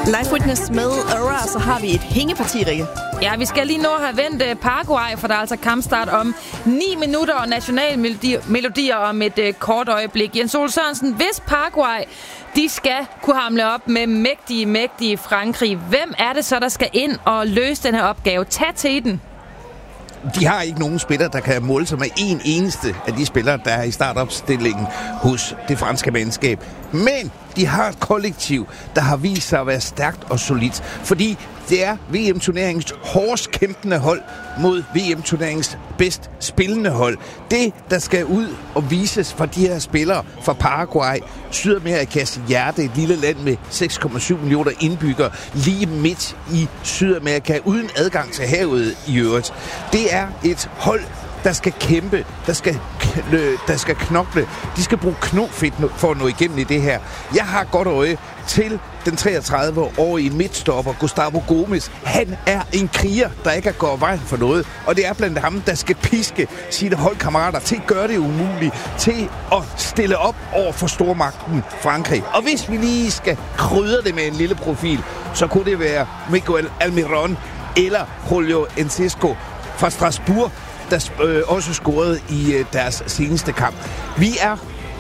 Life Witness med Aura, så har vi et hængeparti, Rikke. Ja, vi skal lige nå at have vendt Paraguay, for der er altså kampstart om 9 minutter og nationalmelodier om et kort øjeblik. Jens Ole Sørensen, hvis Paraguay de skal kunne hamle op med mægtige Frankrig, hvem er det så, der skal ind og løse den her opgave? Tag til den. De har ikke nogen spillere, der kan måle sig med en eneste af de spillere, der er i startopstillingen hos det franske mandskab. Men de har et kollektiv, der har vist sig at være stærkt og solidt. Fordi det er VM-turneringens hårdest kæmpende hold mod VM-turneringens bedst spillende hold. Det, der skal ud og vises for de her spillere fra Paraguay, Sydamerikas hjerte, et lille land med 6,7 millioner indbyggere, lige midt i Sydamerika, uden adgang til havet i øvrigt. Det er et hold, der skal kæmpe, der skal knokle. De skal bruge knofedt for at nå igennem i det her. Jeg har godt øje til den 33-årige midtstopper, Gustavo Gomes. Han er en kriger, der ikke går vejen for noget. Og det er blandt ham, der skal piske sine holdkammerater til at gøre det umuligt, til at stille op over for stormagten Frankrig. Og hvis vi lige skal krydre det med en lille profil, så kunne det være Miguel Almirón eller Julio Enciso fra Strasbourg, der også scorede i deres seneste kamp. Vi er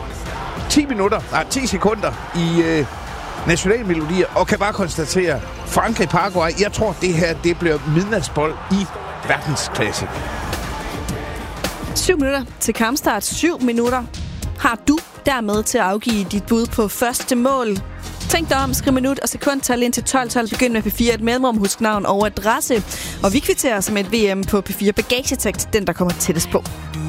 10 sekunder i nationalmelodier, og kan bare konstatere, Frankrig-Paraguay, jeg tror, det her det bliver midnatsbold i verdensklasse. 7 minutter til kampstart. 7 minutter har du dermed til at afgive dit bud på første mål. Tænk dig om, skriv minut og sekundtal ind til 12. Begynd med P4, et mellemrum, husk navn og adresse. Og vi kvitterer som et VM på P4 bagagetekst, den der kommer tættest på.